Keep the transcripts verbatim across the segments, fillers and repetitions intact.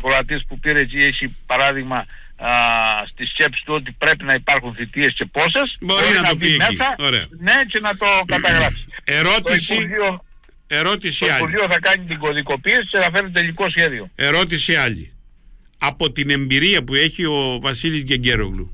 ακροατής που πήρε εκεί έχει παράδειγμα α, στη σκέψη του ότι πρέπει να υπάρχουν θητείες και πόσες, μπορεί, μπορεί να, να το πει μέσα, ναι, και να το καταγράψει. Ερώτηση, το Υπουργείο, ερώτηση το Υπουργείο θα κάνει την κωδικοποίηση και θα φέρει τελικό σχέδιο. Ερώτηση άλλη. Από την εμπειρία που έχει ο Βασίλης Γκεγκέρογλου,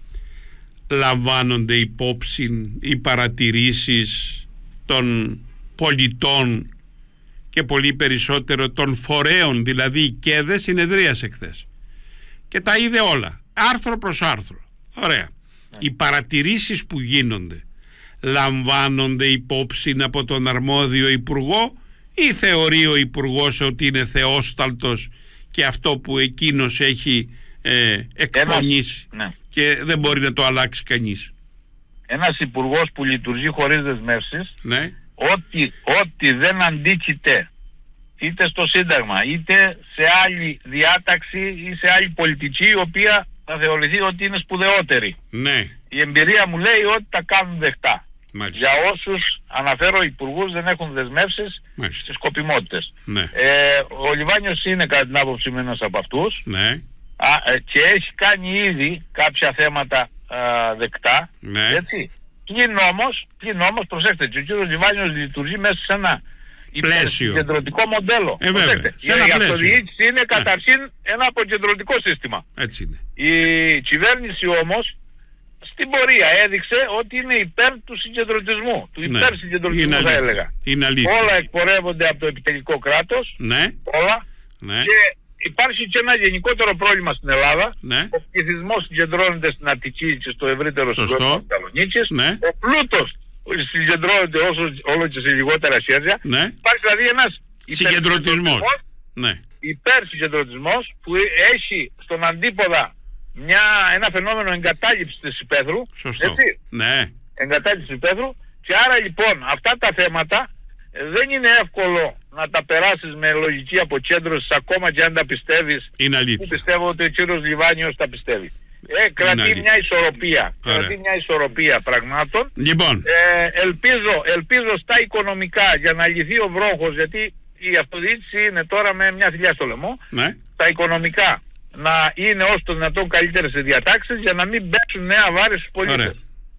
λαμβάνονται υπόψη οι παρατηρήσεις των πολιτών και πολύ περισσότερο των φορέων, δηλαδή η ΚΕΔΕ συνεδρίασε χθες και τα είδε όλα, άρθρο προς άρθρο. Ωραία. Yeah. Οι παρατηρήσεις που γίνονται λαμβάνονται υπόψη από τον αρμόδιο υπουργό ή θεωρεί ο υπουργός ότι είναι θεόσταλτος και αυτό που εκείνος έχει ε, εκπονήσει Ένας, ναι. και δεν μπορεί να το αλλάξει κανείς? Ένας υπουργός που λειτουργεί χωρίς δεσμεύσεις, ναι. Ό,τι, ό,τι δεν αντίκειται είτε στο Σύνταγμα είτε σε άλλη διάταξη ή σε άλλη πολιτική η οποία θα θεωρηθεί ότι είναι σπουδαιότερη. Ναι. Η εμπειρία μου λέει ότι τα κάνουν δεκτά. Μάλιστα. Για όσους αναφέρω υπουργούς δεν έχουν δεσμεύσεις στις σκοπιμότητες. Ναι. Ε, ο Λιβάνιος είναι κατά την άποψη με ένας από αυτούς, ναι. α, ε, και έχει κάνει ήδη κάποια θέματα α, δεκτά. Ναι. Έτσι. Πλην όμως, πλην όμως, προσέξτε, και ο κύριος Λιβάνιος λειτουργεί μέσα σε ένα υπερσυγκεντρωτικό μοντέλο. Ε, βέβαια, σε ένα η πλαίσιο. αυτοδιοίκηση είναι καταρχήν ένα αποκεντρωτικό σύστημα. Έτσι είναι. Η κυβέρνηση όμως στην πορεία έδειξε ότι είναι υπέρ του συγκεντρωτισμού. Του ναι. υπερσυγκεντρωτισμού θα έλεγα. Είναι αλήθεια. Όλα εκπορεύονται από το επιτελικό κράτος. Ναι. Όλα. Ναι. Και υπάρχει και ένα γενικότερο πρόβλημα στην Ελλάδα. Ναι. Ο πληθυσμός συγκεντρώνεται στην Αττική και στο ευρύτερο σύγκροτο της Θεσσαλονίκης. Ναι. Ο πλούτος συγκεντρώνεται όσο, όλο και σε λιγότερα χέρια. Ναι. Υπάρχει δηλαδή ένας συγκεντρωτισμός. Ναι. Υπερσυγκεντρωτισμός που έχει στον αντίποδα μια, ένα φαινόμενο εγκατάλειψης της υπαίθρου. Σωστό. Έτσι. Ναι. Εγκατάλειψης της υπαίθρου. Και άρα λοιπόν αυτά τα θέματα δεν είναι εύκολο να τα περάσεις με λογική αποκέντρωση ακόμα και αν τα πιστεύεις. Είναι αλήθεια. Που πιστεύω ότι ο κύριος Λιβάνιος τα πιστεύει. Ε, κρατεί μια ισορροπία. Ωραία. Κρατεί μια ισορροπία πραγμάτων. Λοιπόν. Ε, ελπίζω, ελπίζω στα οικονομικά για να λυθεί ο βρόχος, γιατί η αυτοδιοίκηση είναι τώρα με μια θηλιά στο λαιμό. Ναι. Τα οικονομικά να είναι όσο το δυνατόν καλύτερες οι διατάξεις για να μην πέσουν νέα βάρη στους πολίτες.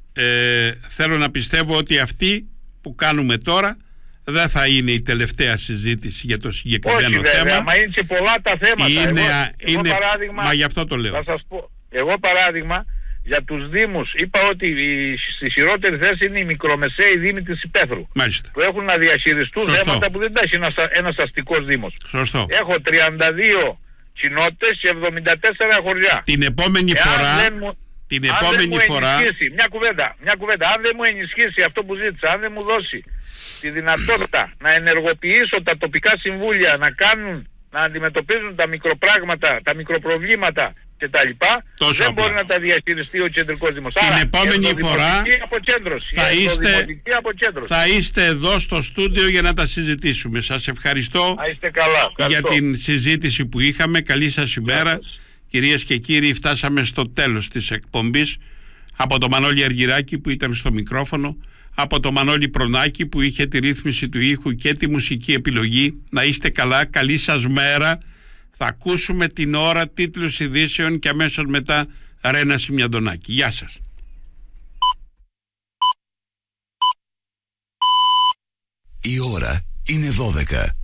Ε, θέλω να πιστεύω ότι αυτή που κάνουμε τώρα δεν θα είναι η τελευταία συζήτηση για το συγκεκριμένο Όχι, θέμα. Βέβαια, μα είναι και πολλά τα θέματα. Είναι, εγώ, είναι, εγώ παράδειγμα, μα γι' αυτό το λέω. Θα σας πω, εγώ παράδειγμα για τους δήμους είπα ότι η, στη χειρότερη θέση είναι οι μικρομεσαίοι δήμοι της υπαίθρου. Μάλιστα. Που έχουν να διαχειριστούν Σωστό. θέματα που δεν τα έχει ένας, ένας αστικός δήμος. Σωστό. Έχω τριάντα δύο κοινότητες και εβδομήντα τέσσερα χωριά. Την επόμενη Εάν φορά μου, την αν επόμενη δεν μου φορά ενισχύσει, μια κουβέντα, μια κουβέντα, αν δεν μου ενισχύσει αυτό που ζήτησα, αν δεν μου δώσει τη δυνατότητα να ενεργοποιήσω τα τοπικά συμβούλια να κάνουν, να αντιμετωπίζουν τα μικροπράγματα, τα μικροπροβλήματα κτλ. Δεν απλά. μπορεί να τα διαχειριστεί ο κεντρικός δήμος. Την Άρα, επόμενη φορά θα είστε, θα είστε εδώ στο στούντιο για να τα συζητήσουμε. Σας ευχαριστώ, καλά, για την συζήτηση που είχαμε. Καλή σας ημέρα. Κυρίες και κύριοι, φτάσαμε στο τέλος της εκπομπής. Από το Μανώλη Αργυράκη που ήταν στο μικρόφωνο, από το Μανώλη Προνάκη που είχε τη ρύθμιση του ήχου και τη μουσική επιλογή. Να είστε καλά, καλή σας μέρα. Θα ακούσουμε την ώρα τίτλους ειδήσεων και αμέσως μετά Ρένα Σιμιαντονάκη. Γεια σας. Η ώρα είναι δώδεκα.